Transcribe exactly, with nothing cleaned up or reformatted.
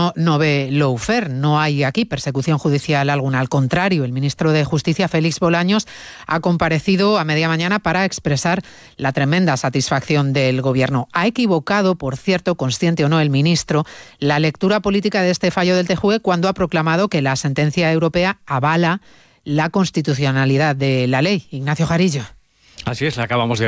gobierno no ve lawfare, no hay aquí persecución judicial alguna. Al contrario, el ministro de Justicia, Félix Bolaños, ha comparecido a media mañana para expresar la tremenda satisfacción del gobierno. Ha equivocado, por cierto, consciente o no el ministro, la lectura política de este fallo del T J U E cuando ha proclamado que la sentencia europea avala la constitucionalidad de la ley. Ignacio Jarillo. Así es, la acabamos de